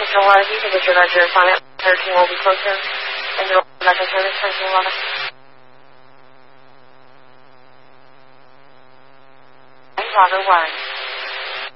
Central Water, you can disregard your assignment. 13 will be closer. And your medical service, 1311. Roger 1.